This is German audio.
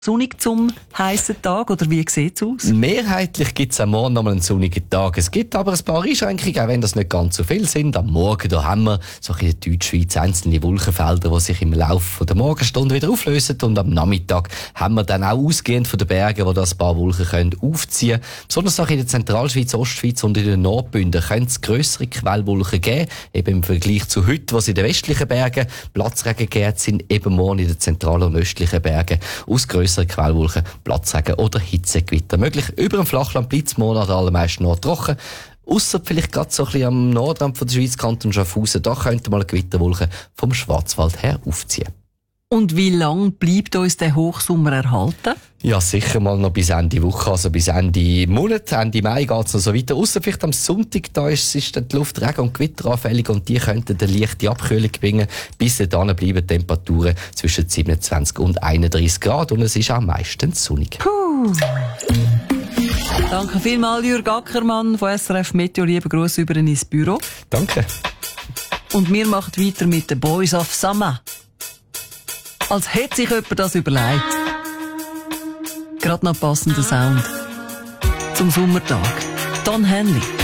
Sonnig zum heissen Tag, oder wie sieht es aus? Mehrheitlich gibt es am Morgen noch mal einen sonnigen Tag. Es gibt aber ein paar Einschränkungen, auch wenn das nicht ganz so viel sind. Am Morgen da haben wir so in der Deutschschweiz einzelne Wolkenfelder, die sich im Laufe der Morgenstunde wieder auflösen. Und am Nachmittag haben wir dann auch ausgehend von den Bergen, wo das ein paar Wolken können aufziehen können. Besonders auch in der Zentralschweiz, Ostschweiz und in den Nordbünden können es grössere Quellwolken geben. Eben im Vergleich zu heute, wo es in den westlichen Bergen Platzregen gegeben sind, eben morgen in den zentralen und östlichen Bergen aus grösseren Quellwolken, Platzregen oder Hitzegewitter möglich. Über dem Flachland bleibt es morgen allermeisten noch trocken. Ausser vielleicht gerade so ein bisschen am Nordrand von der Schweiz, Kanton Schaffhausen, da könnte mal eine Gewitterwolke vom Schwarzwald her aufziehen. Und wie lange bleibt uns der Hochsommer erhalten? Ja, sicher mal noch bis Ende Woche, also bis Ende Monat, Ende Mai geht's noch so weiter. Ausser vielleicht am Sonntag, da ist dann die Luft regen- und gewitteranfällig und die könnten eine leichte Abkühlung bringen. Bis dahin bleiben Temperaturen zwischen 27 und 31 Grad und es ist auch meistens sonnig. Puh. Danke vielmals, Jürg Ackermann von SRF Meteo. Lieben Gruß über ins Büro. Danke. Und wir machen weiter mit den Boys of Summer. Als hätte sich jemand das überlegt. Gerade noch passender Sound. Zum Sommertag. Don Henley.